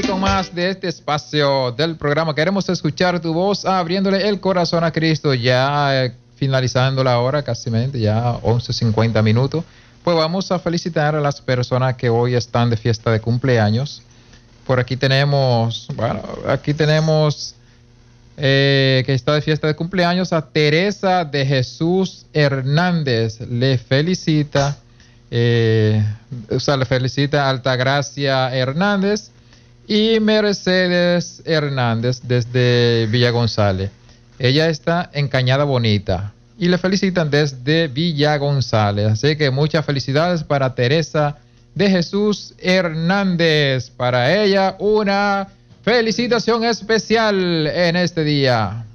Con más de este espacio del programa, queremos escuchar tu voz abriéndole el corazón a Cristo, ya finalizando la hora, casi ya 11:50 minutos. Pues vamos a felicitar a las personas que hoy están de fiesta de cumpleaños. Por aquí tenemos, que está de fiesta de cumpleaños a Teresa de Jesús Hernández. Le felicita, le felicita Altagracia Hernández y Mercedes Hernández desde Villa González. Ella está en Cañada Bonita y le felicitan desde Villa González. Así que muchas felicidades para Teresa de Jesús Hernández. Para ella una felicitación especial en este día.